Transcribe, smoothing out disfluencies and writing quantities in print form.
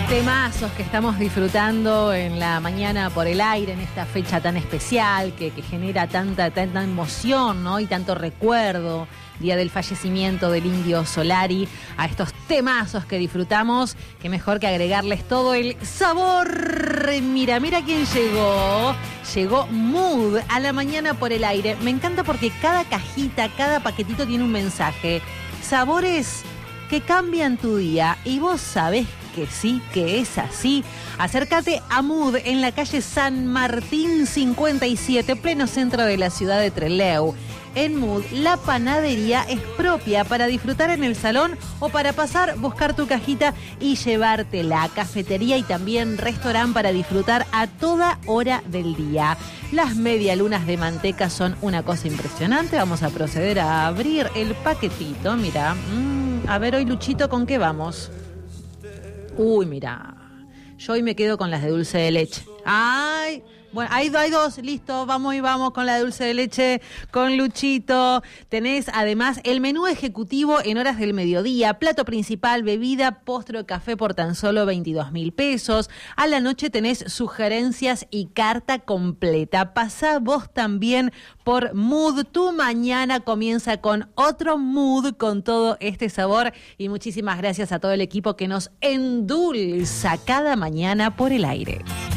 Temazos que estamos disfrutando en la mañana por el aire, en esta fecha tan especial que genera tanta emoción, ¿no? Y tanto recuerdo, día del fallecimiento del Indio Solari, a estos temazos que disfrutamos, que mejor que agregarles todo el sabor. Mira quién llegó. Llegó Mood a la mañana por el aire. Me encanta porque cada cajita, cada paquetito tiene un mensaje. Sabores que cambian tu día, y vos sabés que sí, que es así. Acércate a Mood en la calle San Martín 57, pleno centro de la ciudad de Trelew. En Mood, la panadería es propia para disfrutar en el salón o para pasar, buscar tu cajita y llevártela. Cafetería y también restaurante para disfrutar a toda hora del día. Las medialunas de manteca son una cosa impresionante. Vamos a proceder a abrir el paquetito. Mira, a ver hoy, Luchito, ¿con qué vamos? Uy, mira, yo hoy me quedo con las de dulce de leche. ¡Ay! Bueno, hay dos, listo, vamos con la de dulce de leche, con Luchito. Tenés además el menú ejecutivo en horas del mediodía, plato principal, bebida, postre o café por tan solo 22.000 pesos. A la noche tenés sugerencias y carta completa. Pasá vos también por Mood. Tu mañana comienza con otro Mood, con todo este sabor. Y muchísimas gracias a todo el equipo que nos endulza cada mañana por el aire.